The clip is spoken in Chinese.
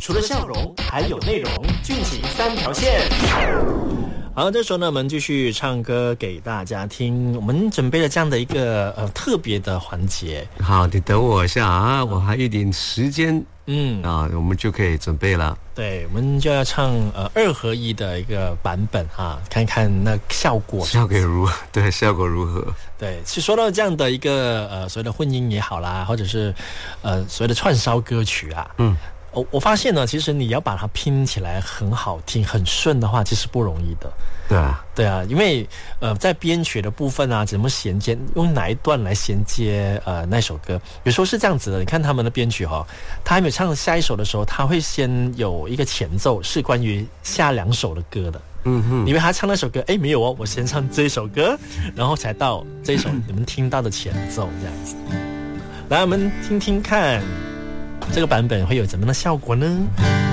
除了笑容，还有内容，俊情三条线。好，这时候呢，我们继续唱歌给大家听。我们准备了这样的一个特别的环节。 好，你等我一下啊，我还有一点时间。我们就可以准备了。 对，我们就要唱2合1的一个版本哈，看看那效果如何。 对，效果如何？ 对，是说到这样的一个所谓的混音也好啦，或者是所谓的串烧歌曲啊，我发现呢，其实你要把它拼起来很好听、很顺的话，其实不容易的。对啊，因为在编曲的部分啊，怎么衔接，用哪一段来衔接那首歌，有时候是这样子的。你看他们的编曲他还没有唱下一首的时候，他会先有一个前奏，是关于下2首的歌的。因为他唱那首歌，没有我先唱这一首歌，然后才到这一首你们听到的前奏这样子。来，我们听听看这个版本会有怎么样的效果呢？